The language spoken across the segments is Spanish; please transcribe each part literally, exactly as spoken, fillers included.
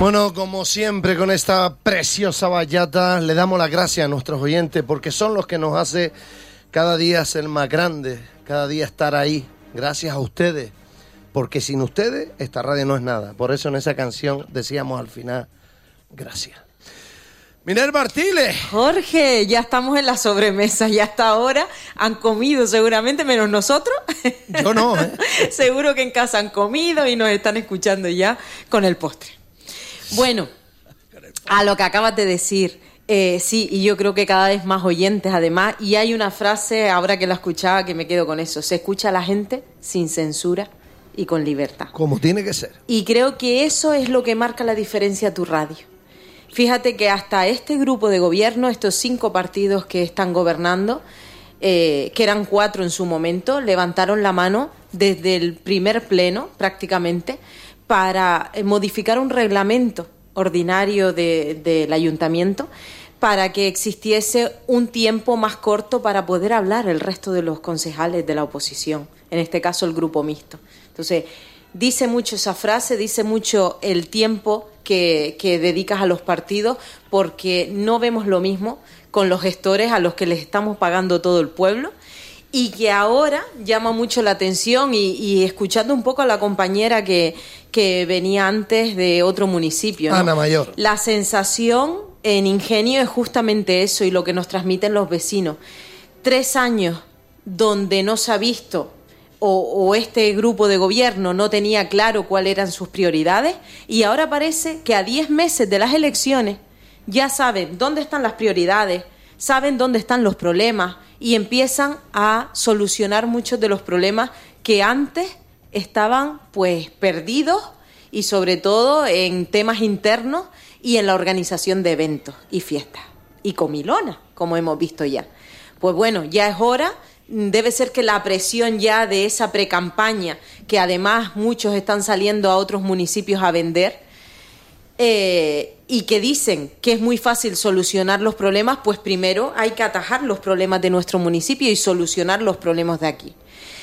Bueno, como siempre con esta preciosa bachata le damos las gracias a nuestros oyentes porque son los que nos hace cada día ser más grandes, cada día estar ahí. Gracias a ustedes, porque sin ustedes esta radio no es nada. Por eso en esa canción decíamos al final, gracias. Minerva Artiles. Jorge, ya estamos en la sobremesa, ya hasta ahora han comido seguramente, menos nosotros. Yo no, ¿eh? Seguro que en casa han comido y nos están escuchando ya con el postre. Bueno, a lo que acabas de decir, eh, sí, y yo creo que cada vez más oyentes además, y hay una frase, ahora que la escuchaba, que me quedo con eso: se escucha a la gente sin censura y con libertad. Como tiene que ser. Y creo que eso es lo que marca la diferencia a tu radio. Fíjate que hasta este grupo de gobierno, estos cinco partidos que están gobernando, eh, que eran cuatro en su momento, levantaron la mano desde el primer pleno prácticamente para modificar un reglamento ordinario de, del ayuntamiento para que existiese un tiempo más corto para poder hablar el resto de los concejales de la oposición, en este caso el grupo mixto. Entonces, dice mucho esa frase, dice mucho el tiempo que, que dedicas a los partidos, porque no vemos lo mismo con los gestores a los que les estamos pagando todo el pueblo, y que ahora llama mucho la atención, y, y escuchando un poco a la compañera que, que venía antes de otro municipio, ¿no? Ana Mayor. La sensación en Ingenio es justamente eso, y lo que nos transmiten los vecinos. Tres años donde no se ha visto O, o este grupo de gobierno no tenía claro cuáles eran sus prioridades, y ahora parece que a diez meses de las elecciones ya saben dónde están las prioridades, saben dónde están los problemas y empiezan a solucionar muchos de los problemas que antes estaban pues perdidos, y sobre todo en temas internos y en la organización de eventos y fiestas y comilonas, como hemos visto ya. Pues bueno, ya es hora. Debe ser que la presión ya de esa precampaña, que además muchos están saliendo a otros municipios a vender, eh, y que dicen que es muy fácil solucionar los problemas, pues primero hay que atajar los problemas de nuestro municipio y solucionar los problemas de aquí.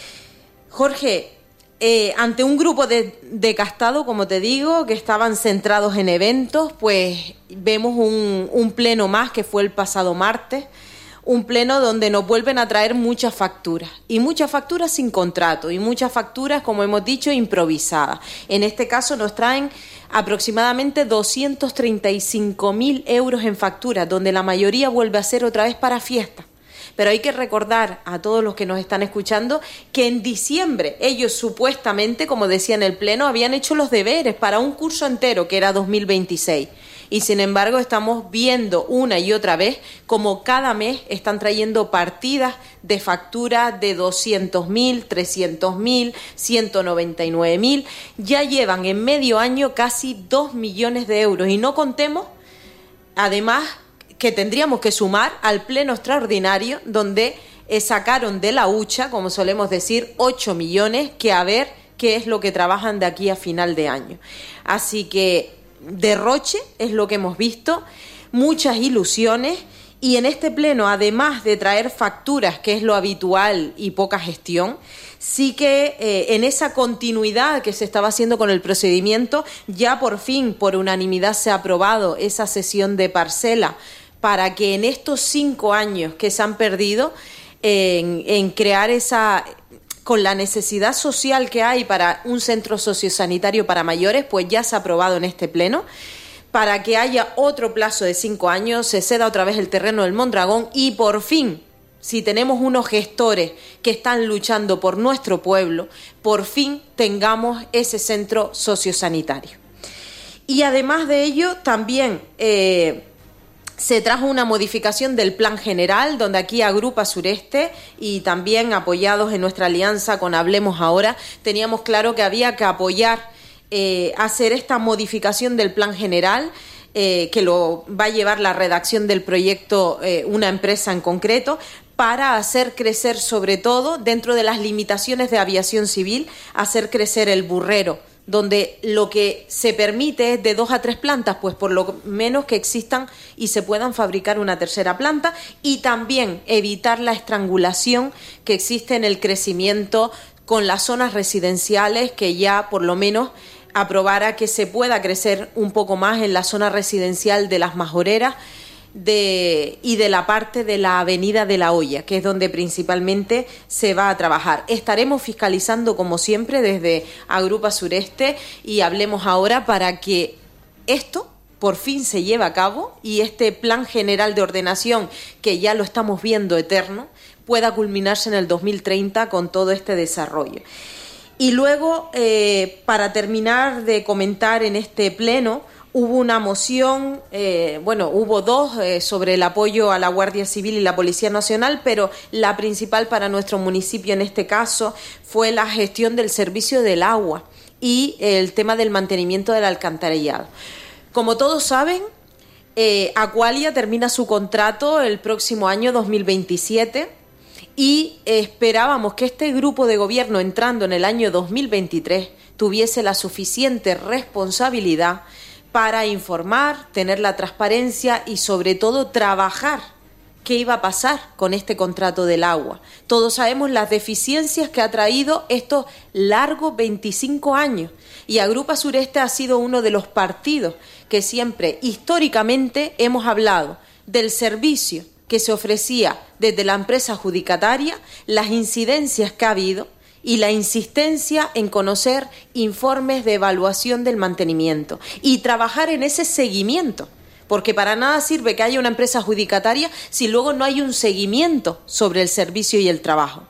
Jorge, eh, ante un grupo de, de castado, como te digo, que estaban centrados en eventos, pues vemos un, un pleno más que fue el pasado martes. Un pleno donde nos vuelven a traer muchas facturas, y muchas facturas sin contrato, y muchas facturas, como hemos dicho, improvisadas. En este caso nos traen aproximadamente doscientos treinta y cinco mil euros en facturas, donde la mayoría vuelve a ser otra vez para fiestas. Pero hay que recordar a todos los que nos están escuchando que en diciembre ellos supuestamente, como decía en el pleno, habían hecho los deberes para un curso entero que era dos mil veintiséis. Y sin embargo estamos viendo una y otra vez como cada mes están trayendo partidas de facturas de doscientos mil, trescientos mil, ciento noventa y nueve mil. Ya llevan en medio año casi dos millones de euros. Y no contemos, además, que tendríamos que sumar al pleno extraordinario donde eh, sacaron de la hucha, como solemos decir, ocho millones, que a ver qué es lo que trabajan de aquí a final de año. Así que derroche es lo que hemos visto, muchas ilusiones, y en este pleno, además de traer facturas, que es lo habitual, y poca gestión, sí que eh, en esa continuidad que se estaba haciendo con el procedimiento, ya por fin por unanimidad se ha aprobado esa cesión de parcela para que en estos cinco años que se han perdido en, en crear esa, con la necesidad social que hay para un centro sociosanitario para mayores, pues ya se ha aprobado en este pleno, para que haya otro plazo de cinco años, se ceda otra vez el terreno del Mondragón, y por fin, si tenemos unos gestores que están luchando por nuestro pueblo, por fin tengamos ese centro sociosanitario. Y además de ello, también eh, se trajo una modificación del plan general, donde aquí Agrupa Sureste, y también apoyados en nuestra alianza con Hablemos Ahora, teníamos claro que había que apoyar, eh, hacer esta modificación del plan general, eh, que lo va a llevar la redacción del proyecto eh, una empresa en concreto, para hacer crecer, sobre todo, dentro de las limitaciones de aviación civil, hacer crecer el burrero, donde lo que se permite es de dos a tres plantas, pues por lo menos que existan y se puedan fabricar una tercera planta, y también evitar la estrangulación que existe en el crecimiento con las zonas residenciales, que ya por lo menos aprobara que se pueda crecer un poco más en la zona residencial de Las Majoreras de, y de la parte de la Avenida de la Hoya, que es donde principalmente se va a trabajar. Estaremos fiscalizando, como siempre, desde Agrupa Sureste y Hablemos Ahora para que esto por fin se lleve a cabo y este plan general de ordenación, que ya lo estamos viendo eterno, pueda culminarse en el dos mil treinta con todo este desarrollo. Y luego, eh, para terminar de comentar en este pleno, hubo una moción, eh, bueno, hubo dos eh, sobre el apoyo a la Guardia Civil y la Policía Nacional, pero la principal para nuestro municipio en este caso fue la gestión del servicio del agua y el tema del mantenimiento del alcantarillado. Como todos saben, eh, Aqualia termina su contrato el próximo año dos mil veintisiete y esperábamos que este grupo de gobierno, entrando en el año dos mil veintitrés, tuviese la suficiente responsabilidad para informar, tener la transparencia y sobre todo trabajar qué iba a pasar con este contrato del agua. Todos sabemos las deficiencias que ha traído estos largos veinticinco años y Agrupa Sureste ha sido uno de los partidos que siempre históricamente hemos hablado del servicio que se ofrecía desde la empresa adjudicataria, las incidencias que ha habido y la insistencia en conocer informes de evaluación del mantenimiento y trabajar en ese seguimiento, porque para nada sirve que haya una empresa adjudicataria si luego no hay un seguimiento sobre el servicio y el trabajo.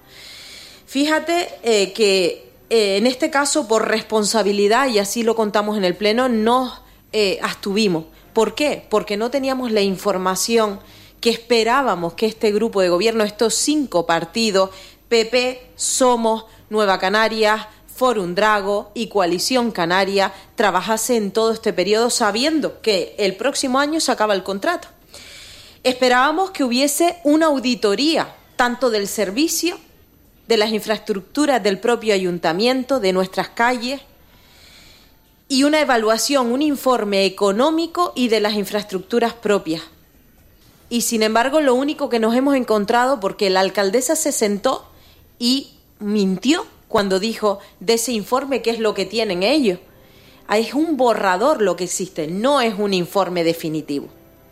Fíjate eh, que eh, en este caso, por responsabilidad, y así lo contamos en el Pleno, nos eh, abstuvimos. ¿Por qué? Porque no teníamos la información que esperábamos que este grupo de gobierno, estos cinco partidos, P P, Somos, Nueva Canarias, Fórum Drago y Coalición Canaria, trabajase en todo este periodo sabiendo que el próximo año se acaba el contrato. Esperábamos que hubiese una auditoría tanto del servicio, de las infraestructuras del propio ayuntamiento, de nuestras calles, y una evaluación, un informe económico y de las infraestructuras propias. Y sin embargo, lo único que nos hemos encontrado, porque la alcaldesa se sentó y mintió cuando dijo de ese informe qué es lo que tienen ellos. Es un borrador lo que existe, no es un informe definitivo.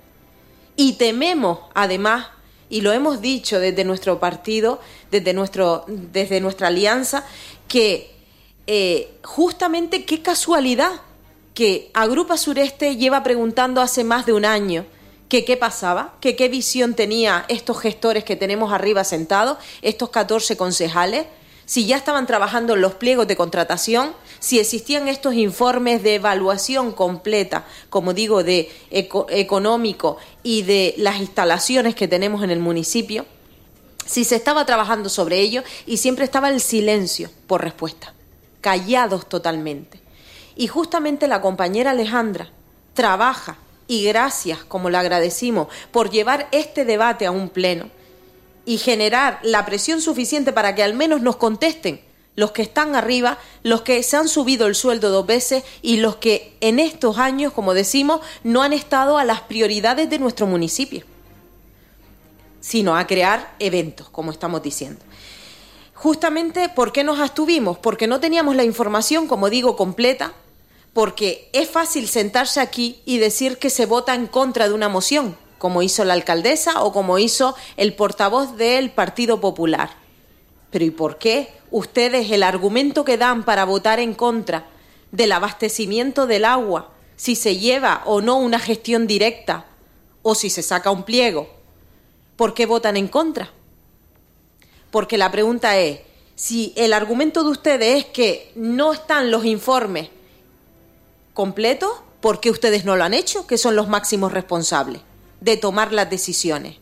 Y tememos, además, y lo hemos dicho desde nuestro partido, desde, nuestro, desde nuestra alianza, que eh, justamente qué casualidad que Agrupa Sureste lleva preguntando hace más de un año que qué pasaba, que qué visión tenía estos gestores que tenemos arriba sentados, estos catorce concejales, si ya estaban trabajando en los pliegos de contratación, si existían estos informes de evaluación completa, como digo, de eco, económico y de las instalaciones que tenemos en el municipio, si se estaba trabajando sobre ello, y siempre estaba el silencio por respuesta, callados totalmente. Y justamente la compañera Alejandra trabaja, y gracias, como le agradecimos, por llevar este debate a un pleno y generar la presión suficiente para que al menos nos contesten los que están arriba, los que se han subido el sueldo dos veces y los que en estos años, como decimos, no han estado a las prioridades de nuestro municipio, sino a crear eventos, como estamos diciendo. Justamente, ¿por qué nos abstuvimos? Porque no teníamos la información, como digo, completa, porque es fácil sentarse aquí y decir que se vota en contra de una moción, como hizo la alcaldesa o como hizo el portavoz del Partido Popular. Pero ¿y por qué ustedes el argumento que dan para votar en contra del abastecimiento del agua, si se lleva o no una gestión directa o si se saca un pliego, por qué votan en contra? Porque la pregunta es, si el argumento de ustedes es que no están los informes completos, ¿por qué ustedes no lo han hecho? Que son los máximos responsables de tomar las decisiones.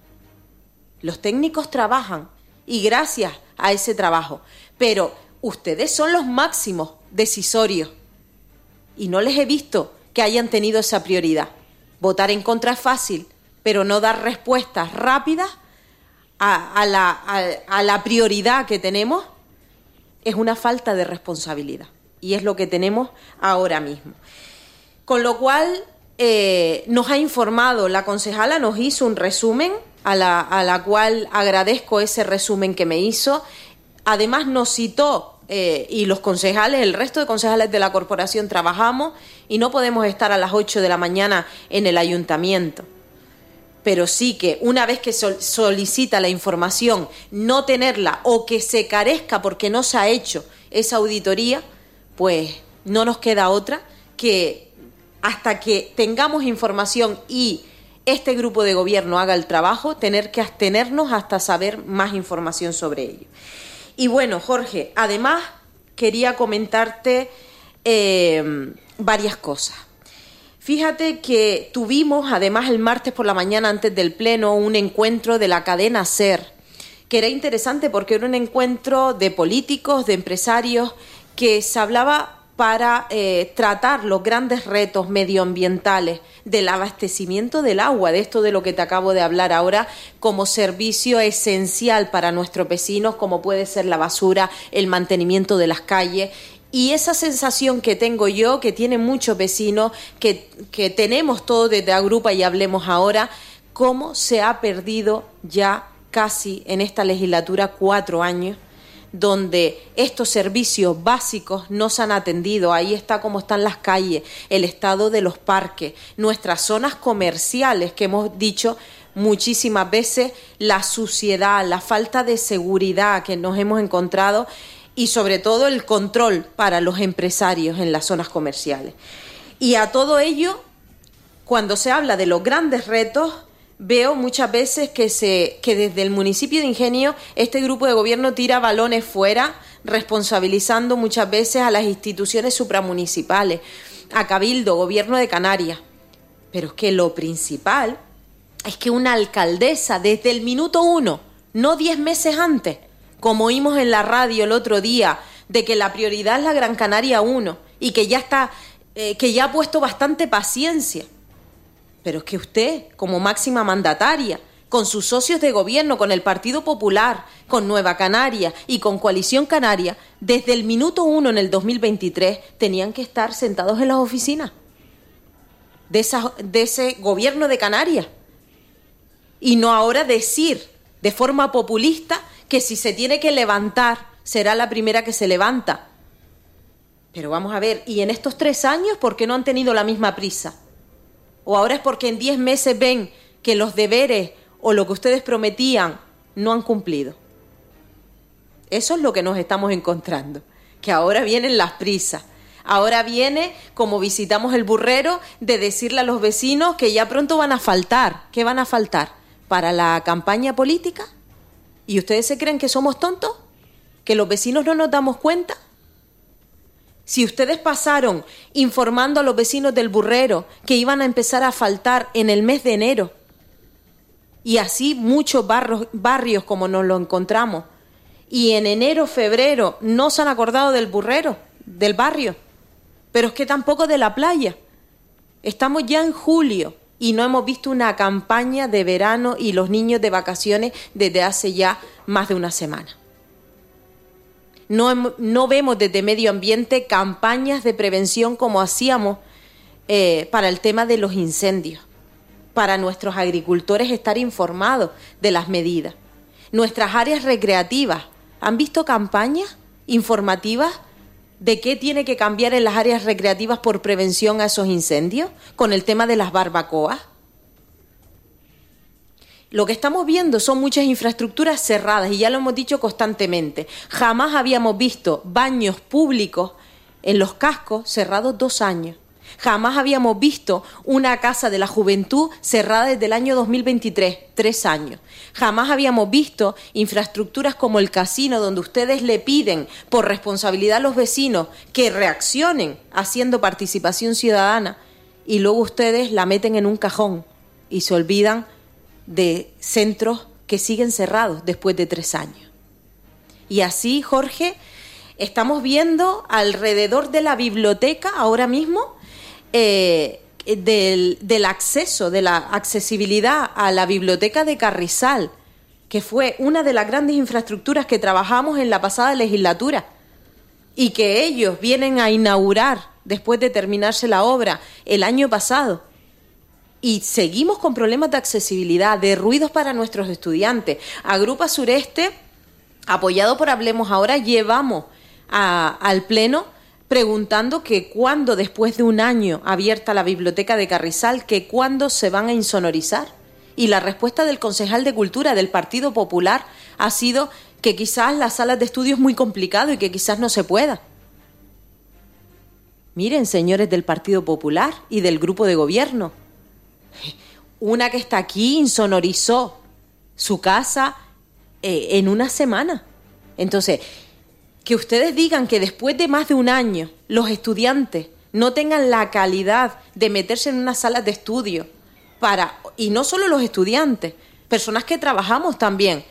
Los técnicos trabajan y gracias a ese trabajo, pero ustedes son los máximos decisorios y no les he visto que hayan tenido esa prioridad. Votar en contra es fácil, pero no dar respuestas rápidas a, a, la, a, a la prioridad que tenemos es una falta de responsabilidad y es lo que tenemos ahora mismo. Con lo cual, Eh, nos ha informado, la concejala nos hizo un resumen, a la, a la cual agradezco ese resumen que me hizo. Además nos citó eh, y los concejales, el resto de concejales de la corporación trabajamos y no podemos estar a las ocho de la mañana en el ayuntamiento. Pero sí que una vez que sol- solicita la información, no tenerla o que se carezca porque no se ha hecho esa auditoría, pues no nos queda otra que hasta que tengamos información y este grupo de gobierno haga el trabajo, tener que abstenernos hasta saber más información sobre ello. Y bueno, Jorge, además quería comentarte eh, varias cosas. Fíjate que tuvimos, además, el martes por la mañana, antes del pleno, un encuentro de la cadena SER, que era interesante porque era un encuentro de políticos, de empresarios, que se hablaba para eh, tratar los grandes retos medioambientales del abastecimiento del agua, de esto de lo que te acabo de hablar ahora, como servicio esencial para nuestros vecinos, como puede ser la basura, el mantenimiento de las calles. Y esa sensación que tengo yo, que tienen muchos vecinos, que, que tenemos todos desde Agrupa y Hablemos Ahora, cómo se ha perdido ya casi en esta legislatura cuatro años, donde estos servicios básicos no se han atendido. Ahí está cómo están las calles, el estado de los parques, nuestras zonas comerciales, que hemos dicho muchísimas veces, la suciedad, la falta de seguridad que nos hemos encontrado, y sobre todo el control para los empresarios en las zonas comerciales. Y a todo ello, cuando se habla de los grandes retos, veo muchas veces que, se, que desde el municipio de Ingenio este grupo de gobierno tira balones fuera, responsabilizando muchas veces a las instituciones supramunicipales, a Cabildo, Gobierno de Canarias. Pero es que lo principal es que una alcaldesa desde el minuto uno, no diez meses antes, como oímos en la radio el otro día, de que la prioridad es la Gran Canaria uno y que ya está, eh, que ya ha puesto bastante paciencia. Pero es que usted, como máxima mandataria, con sus socios de gobierno, con el Partido Popular, con Nueva Canaria y con Coalición Canaria, desde el minuto uno en el dos mil veintitrés tenían que estar sentados en las oficinas de, esa, de ese gobierno de Canarias. Y no ahora decir de forma populista que si se tiene que levantar, será la primera que se levanta. Pero vamos a ver, ¿y en estos tres años por qué no han tenido la misma prisa? ¿O ahora es porque en diez meses ven que los deberes o lo que ustedes prometían no han cumplido? Eso es lo que nos estamos encontrando, que ahora vienen las prisas. Ahora viene, como visitamos el Burrero, de decirle a los vecinos que ya pronto van a faltar. ¿Qué van a faltar? ¿Para la campaña política? ¿Y ustedes se creen que somos tontos? ¿Que los vecinos no nos damos cuenta? Si ustedes pasaron informando a los vecinos del Burrero que iban a empezar a faltar en el mes de enero, y así muchos barrios, barrios como nos lo encontramos, y en enero, febrero no se han acordado del Burrero, del barrio, pero es que tampoco de la playa. Estamos ya en julio y no hemos visto una campaña de verano y los niños de vacaciones desde hace ya más de una semana. No, no vemos desde Medio Ambiente campañas de prevención como hacíamos eh, para el tema de los incendios, para nuestros agricultores estar informados de las medidas. Nuestras áreas recreativas, ¿han visto campañas informativas de qué tiene que cambiar en las áreas recreativas por prevención a esos incendios con el tema de las barbacoas? Lo que estamos viendo son muchas infraestructuras cerradas y ya lo hemos dicho constantemente. Jamás habíamos visto baños públicos en los cascos cerrados dos años. Jamás habíamos visto una casa de la juventud cerrada desde el año dos mil veintitrés, tres años. Jamás habíamos visto infraestructuras como el casino, donde ustedes le piden por responsabilidad a los vecinos que reaccionen haciendo participación ciudadana y luego ustedes la meten en un cajón y se olvidan de centros que siguen cerrados después de tres años. Y así, Jorge, estamos viendo alrededor de la biblioteca ahora mismo eh, del, del acceso, de la accesibilidad a la biblioteca de Carrizal, que fue una de las grandes infraestructuras que trabajamos en la pasada legislatura y que ellos vienen a inaugurar después de terminarse la obra el año pasado. Y seguimos con problemas de accesibilidad, de ruidos para nuestros estudiantes. Agrupa Sureste, apoyado por Hablemos Ahora, llevamos a, al Pleno preguntando que cuándo, después de un año abierta la biblioteca de Carrizal, que cuándo se van a insonorizar. Y la respuesta del concejal de Cultura del Partido Popular ha sido que quizás las salas de estudio es muy complicado y que quizás no se pueda. Miren, señores del Partido Popular y del grupo de gobierno, una que está aquí insonorizó su casa eh, en una semana. Entonces, que ustedes digan que después de más de un año los estudiantes no tengan la calidad de meterse en unas salas de estudio para, y no solo los estudiantes, personas que trabajamos también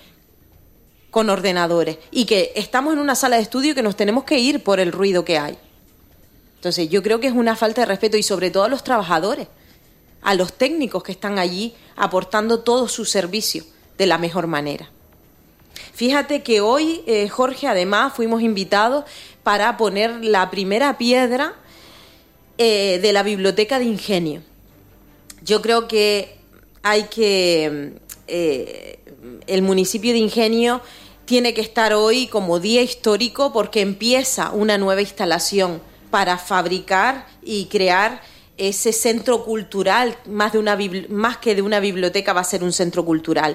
con ordenadores y que estamos en una sala de estudio y que nos tenemos que ir por el ruido que hay. Entonces, yo creo que es una falta de respeto y sobre todo a los trabajadores, a los técnicos que están allí aportando todo su servicio de la mejor manera. Fíjate que hoy, eh, Jorge, además fuimos invitados para poner la primera piedra eh, de la Biblioteca de Ingenio. Yo creo que hay que... Eh, el municipio de Ingenio tiene que estar hoy como día histórico porque empieza una nueva instalación para fabricar y crear ese centro cultural, más, de una, más que de una biblioteca va a ser un centro cultural.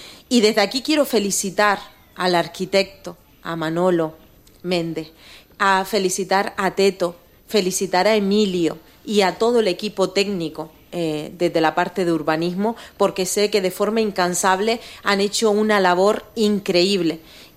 Y desde aquí quiero felicitar al arquitecto, a Manolo Méndez, a felicitar a Teto, felicitar a Emilio y a todo el equipo técnico eh, desde la parte de urbanismo, porque sé que de forma incansable han hecho una labor increíble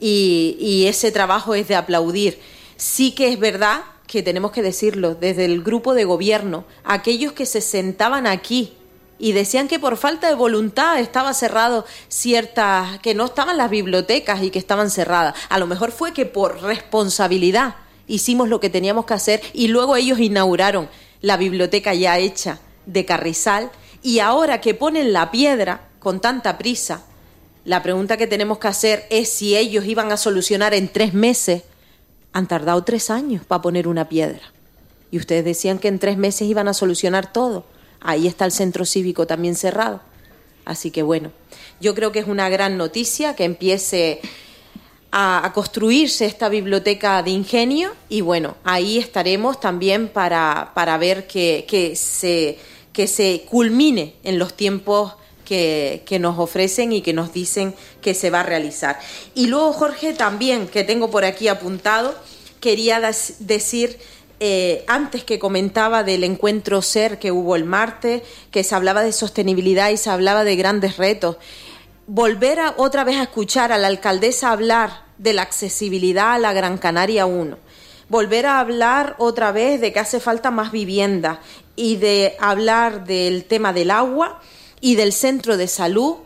y, y ese trabajo es de aplaudir. Sí que es verdad que tenemos que decirlo, desde el grupo de gobierno, aquellos que se sentaban aquí y decían que por falta de voluntad estaba cerrado ciertas, que no estaban las bibliotecas y que estaban cerradas. A lo mejor fue que por responsabilidad hicimos lo que teníamos que hacer y luego ellos inauguraron la biblioteca ya hecha de Carrizal y ahora que ponen la piedra con tanta prisa, la pregunta que tenemos que hacer es si ellos iban a solucionar en tres meses. Han tardado tres años para poner una piedra. Y ustedes decían que en tres meses iban a solucionar todo. Ahí está el centro cívico también cerrado. Así que bueno, yo creo que es una gran noticia que empiece a, a construirse esta biblioteca de Ingenio y bueno, ahí estaremos también para, para ver que, que, se, que se culmine en los tiempos Que, que nos ofrecen y que nos dicen que se va a realizar. Y luego, Jorge, también, que tengo por aquí apuntado, quería das, decir, eh, antes que comentaba del encuentro SER que hubo el martes, que se hablaba de sostenibilidad y se hablaba de grandes retos, volver a, otra vez a escuchar a la alcaldesa hablar de la accesibilidad a la Gran Canaria uno, volver a hablar otra vez de que hace falta más vivienda y de hablar del tema del agua y del centro de salud.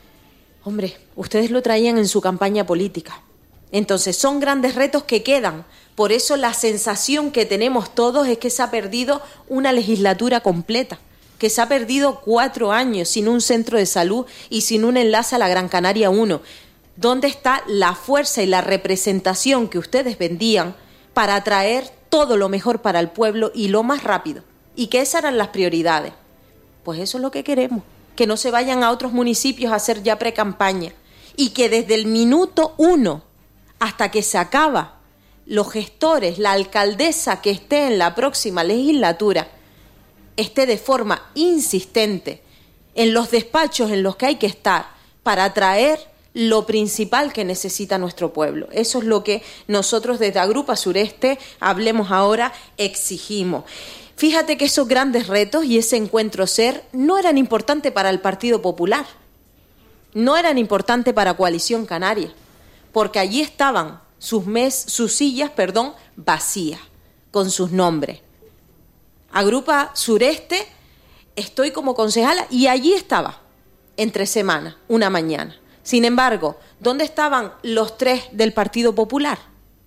Hombre, ustedes lo traían en su campaña política. Entonces, son grandes retos que quedan. Por eso la sensación que tenemos todos es que se ha perdido una legislatura completa, que se ha perdido cuatro años sin un centro de salud y sin un enlace a la Gran Canaria uno. ¿Dónde está la fuerza y la representación que ustedes vendían para traer todo lo mejor para el pueblo y lo más rápido? Y que esas eran las prioridades. Pues eso es lo que queremos. Que no se vayan a otros municipios a hacer ya pre-campaña y que desde el minuto uno hasta que se acaba, los gestores, la alcaldesa que esté en la próxima legislatura, esté de forma insistente en los despachos en los que hay que estar para traer lo principal que necesita nuestro pueblo. Eso es lo que nosotros desde Agrupa Sureste, Hablemos Ahora, exigimos. Fíjate que esos grandes retos y ese encuentro SER no eran importantes para el Partido Popular, no eran importantes para Coalición Canaria, porque allí estaban sus, mes, sus sillas perdón, vacías, con sus nombres. Agrupa Sureste, estoy como concejala y allí estaba, entre semana, una mañana. Sin embargo, ¿dónde estaban los tres del Partido Popular?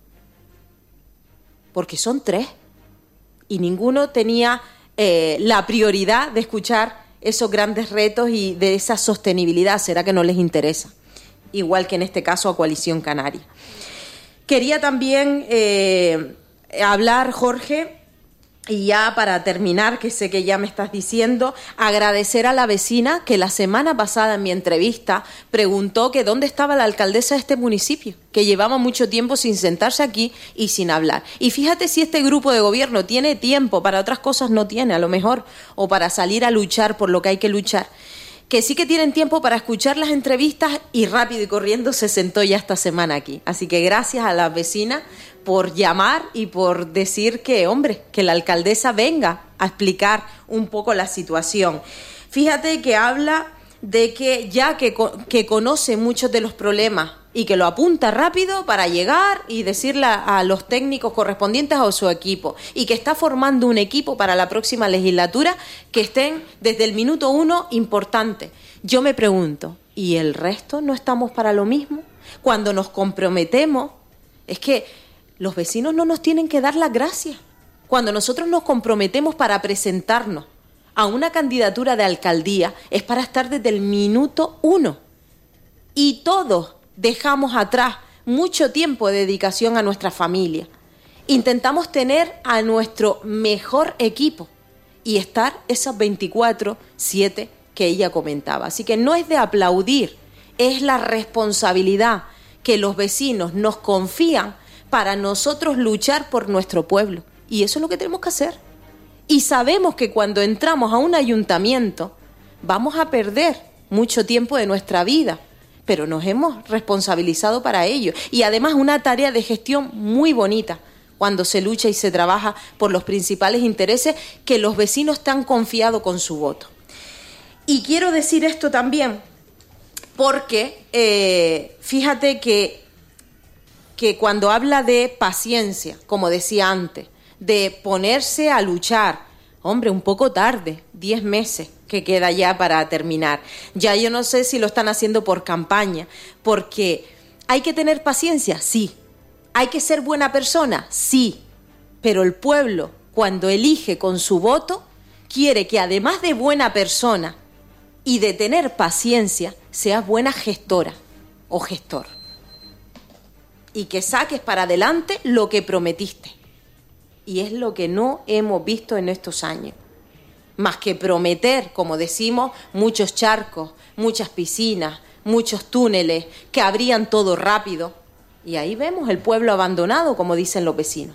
Porque son tres. Y ninguno tenía eh, la prioridad de escuchar esos grandes retos y de esa sostenibilidad. ¿Será que no les interesa? Igual que en este caso a Coalición Canaria. Quería también eh, hablar, Jorge, Y ya para terminar, que sé que ya me estás diciendo, agradecer a la vecina que la semana pasada en mi entrevista preguntó que dónde estaba la alcaldesa de este municipio, que llevaba mucho tiempo sin sentarse aquí y sin hablar. Y fíjate si este grupo de gobierno tiene tiempo, para otras cosas no tiene a lo mejor, o para salir a luchar por lo que hay que luchar, que sí que tienen tiempo para escuchar las entrevistas y rápido y corriendo se sentó ya esta semana aquí. Así que gracias a las vecinas por llamar y por decir que, hombre, que la alcaldesa venga a explicar un poco la situación. Fíjate que habla de que ya que, que conoce muchos de los problemas y que lo apunta rápido para llegar y decirle a los técnicos correspondientes a su equipo, y que está formando un equipo para la próxima legislatura que estén desde el minuto uno importante. Yo me pregunto, ¿y el resto no estamos para lo mismo? Cuando nos comprometemos, es que los vecinos no nos tienen que dar las gracias. Cuando nosotros nos comprometemos para presentarnos a una candidatura de alcaldía, es para estar desde el minuto uno. Y todos dejamos atrás mucho tiempo de dedicación a nuestra familia. Intentamos tener a nuestro mejor equipo y estar esas veinticuatro siete que ella comentaba. Así que no es de aplaudir, es la responsabilidad que los vecinos nos confían para nosotros luchar por nuestro pueblo. Y eso es lo que tenemos que hacer. Y sabemos que cuando entramos a un ayuntamiento vamos a perder mucho tiempo de nuestra vida, pero nos hemos responsabilizado para ello. Y además una tarea de gestión muy bonita cuando se lucha y se trabaja por los principales intereses que los vecinos te han confiado con su voto. Y quiero decir esto también porque eh, fíjate que, que cuando habla de paciencia, como decía antes, de ponerse a luchar, hombre, un poco tarde, diez meses que queda ya para terminar. Ya yo no sé si lo están haciendo por campaña, porque hay que tener paciencia, sí. Hay que ser buena persona, sí. Pero el pueblo, cuando elige con su voto, quiere que además de buena persona y de tener paciencia, seas buena gestora o gestor. Y que saques para adelante lo que prometiste. Y es lo que no hemos visto en estos años. Más que prometer, como decimos, muchos charcos, muchas piscinas, muchos túneles, que abrían todo rápido. Y ahí vemos el pueblo abandonado, como dicen los vecinos.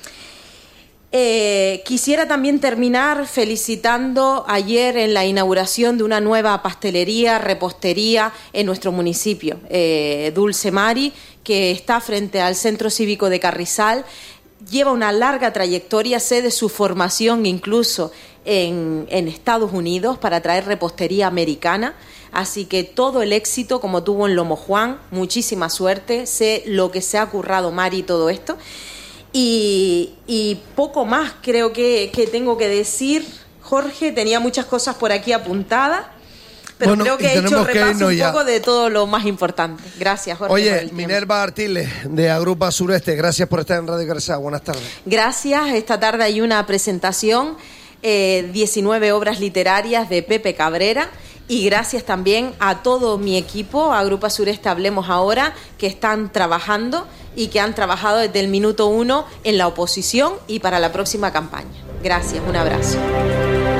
Eh, quisiera también terminar felicitando ayer en la inauguración de una nueva pastelería, repostería en nuestro municipio, eh, Dulce Mari, que está frente al Centro Cívico de Carrizal. Lleva una larga trayectoria, sé de su formación incluso en, en Estados Unidos para traer repostería americana, así que todo el éxito como tuvo en Lomo Juan, muchísima suerte, sé lo que se ha currado Mari y todo esto, y, y poco más creo que, que tengo que decir. Jorge, tenía muchas cosas por aquí apuntadas, pero bueno, creo que he hecho repaso un poco de todo lo más importante. Gracias, Jorge. Oye, Minerva Artiles, de Agrupa Sureste, gracias por estar en Radio Carrizal. Buenas tardes. Gracias. Esta tarde hay una presentación, eh, diecinueve obras literarias de Pepe Cabrera. Y gracias también a todo mi equipo, Agrupa Sureste Hablemos Ahora, que están trabajando y que han trabajado desde el minuto uno en la oposición y para la próxima campaña. Gracias, un abrazo.